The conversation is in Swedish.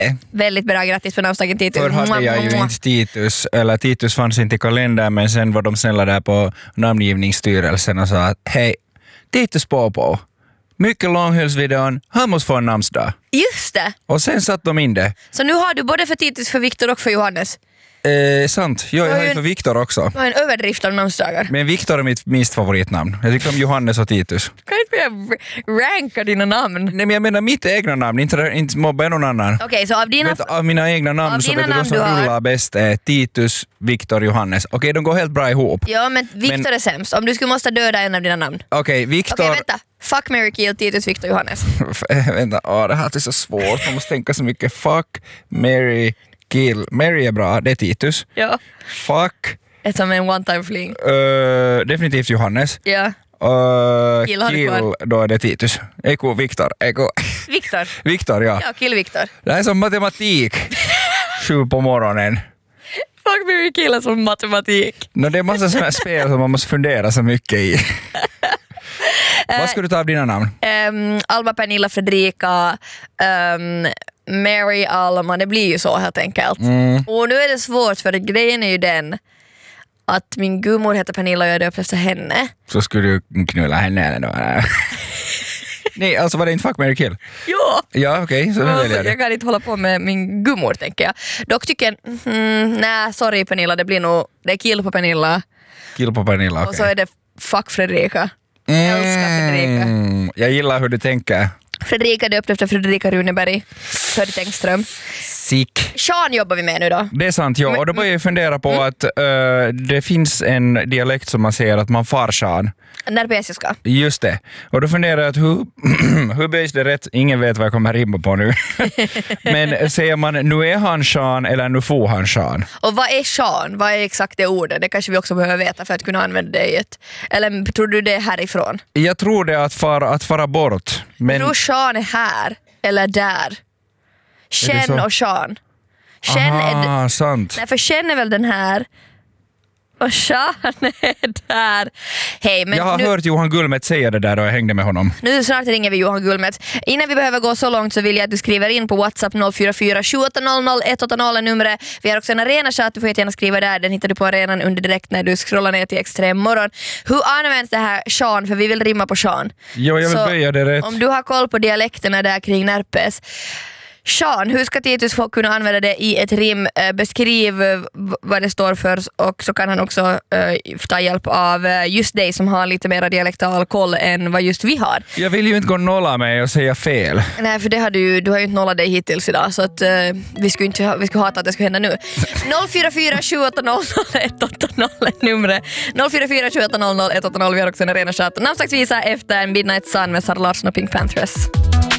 Väldigt bra, grattis på namnsdagen Titus. För hade jag ju inte Titus, eller Titus fanns inte i kalendern, men sen var de snälla där på namngivningsstyrelsen och sa att hej, Titus Popo, mycket långhölsvideon, han måste få en namnsdag. Just det. Och sen satt de in det. Så nu har du både för Titus, för Viktor och för Johannes. Sant, jag har ju för Viktor också. Det var en överdrift av namnsdagar. Men Viktor är mitt minst favoritnamn. Jag tycker om Johannes och Titus. Kan inte börja ranka dina namn? Nej, men jag menar mitt egna namn, inte mobba någon annan. Okej, så av mina egna namn så vet du, de som rullar bäst är Titus, Viktor, Johannes. Okej, de går helt bra ihop. Ja, men Viktor är sämst. Om du skulle måste döda en av dina namn. Okej, Viktor... Okej, vänta. Fuck, marry, kill, Titus, Viktor, Johannes. Vänta, det här är så svårt. Man måste tänka så mycket. Fuck, marry, kill. Mary är bra, det är Titus. Ja. Fuck. Ett som en one-time fling. Definitivt Johannes. Ja. Kill, då är det Titus. Viktor. Viktor, ja. Ja, kill Viktor. Det är som matematik. 7 på morgonen. Fuck, marry, kill är som matematik. Det är massa sådana spel som man måste fundera så mycket i. Vad ska du ta av dina namn? Alma, Pernilla, Fredrika, Mary, Alma, det blir ju så helt enkelt. Och nu är det svårt för grejen är ju den att min gummor heter Pernilla och jag döpt efter henne. Så skulle du knulla henne eller då? Nej, alltså var det inte fuck, marry, kill? Ja. Ja, okej, så väljer jag det. Jag kan inte hålla på med min gummor, tänker jag. Dock tycker jag, nej, sorry Pernilla, det är kill på Pernilla. Kill på Pernilla, okej. Och så är det fuck Fredrika. Jag älskar Fredrika. Jag gillar hur du tänker. Fredrika döpt efter Fredrika Runeberg. Förut Engström. Sick. Sean jobbar vi med nu då. Det är sant, ja. Och då börjar jag fundera på att det finns en dialekt som man säger att man far Sean. Närpesiska. Just det. Och då funderar jag att hur böjs det rätt? Ingen vet vad jag kommer rimma på nu. Men säger man nu är han Sean eller nu får han Sean? Och vad är Sean? Vad är exakt det ordet? Det kanske vi också behöver veta för att kunna använda det i ett... Eller tror du det är härifrån? Jag tror det är att fara bort. Men... Jag tror Sean är här eller där. Chen och Sean. Chen är sant. Nej, för Chen är väl den här. Och Sean är där. Hey, men jag har hört Johan Gullmet säga det där och jag hängde med honom. Nu snart ringer vi Johan Gullmet. Innan vi behöver gå så långt så vill jag att du skriver in på WhatsApp 044 780 180 numret. Vi har också en arena-chatt, du får gärna skriva där. Den hittar du på arenan under direkt när du scrollar ner till Extrem morgon. Hur används det här Sean? För vi vill rimma på Sean. Jo, jag vill böja det rätt. Om du har koll på dialekterna där kring Närpes. Sean, hur ska Titus få kunna använda det i ett rim? Beskriv vad det står för och så kan han också ta hjälp av just dig som har lite mer dialektal koll än vad just vi har. Jag vill ju inte gå nolla med och säga fel. Nej, för det har du har ju inte nollat dig hittills idag så att vi skulle hata att det skulle hända nu. 044 780 180 numret. 044 780 180. Vi har också en arena chatt. Namnsdagsvisa efter Midnight Sun med Sara Larsson och Pink Panthers.